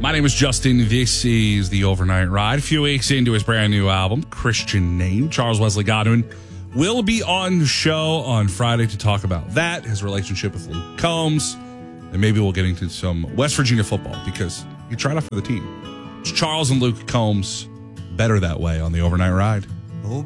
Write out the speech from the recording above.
My name is Justin. This is The Overnight Ride. A few weeks into his brand new album, Christian Name, Charles Wesley Godwin will be on the show on Friday to talk about that, his relationship with Luke Combs, and maybe we'll get into some West Virginia football because he tried out for the team. It's Charles and Luke Combs, better that way on The Overnight Ride.